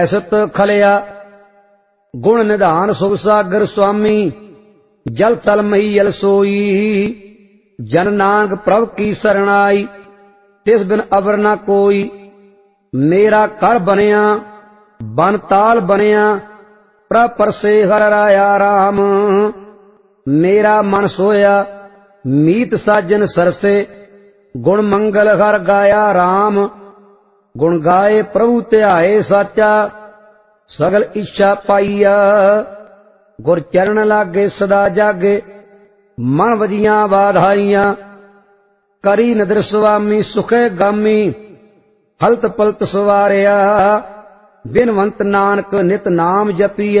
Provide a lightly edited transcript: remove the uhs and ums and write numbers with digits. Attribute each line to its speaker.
Speaker 1: ਐਸਤ ਖਲਿਆ ਗੁਣ ਨਿਧਾਨ ਸੁਖ ਸਾਗਰ ਸੁਆਮੀ ਜਲ ਤਲ ਮਹੀਲ ਸੋਈ ਜਨ ਨਾਨਕ ਪ੍ਰਭ ਕੀ ਸਰਣਾਈ ਤਿਸ ਬਿਨ ਅਵਰ ਨਾ ਕੋਈ ਮੇਰਾ ਘਰ ਬਣਿਆ ਬਨ ਤਾਲ ਬਣਿਆ ਪ੍ਰਭ ਪਰਸੇ ਹਰ ਰਾਇਆ ਰਾਮ ਮੇਰਾ ਮਨ ਸੋਇਆ ਮੀਤ ਸਾਜਨ ਸਰਸੇ ਗੁਣ ਮੰਗਲ ਹਰ ਗਾਇਆ ਰਾਮ ਗੁਣ ਗਾਏ ਪ੍ਰਭੂ ਧਿਆਏ ਸਾਚਾ ਸਗਲ ਇੱਛਾ ਪਾਈਆ ਗੁਰ ਚਰਨ ਲਾਗੇ ਸਦਾ ਜਾਗੇ ਮਨ ਵਜੀਆਂ ਵਾਧਾਈਆਂ ਕਰੀ ਨਦਰ ਸੁਆਮੀ ਸੁਖੇ ਗਾਮੀ ਹਲਤ ਪਲਤ ਸਵਾਰਿਆ ਬਿਨਵੰਤ ਨਾਨਕ ਨਿਤ ਨਾਮ ਜਪੀਐ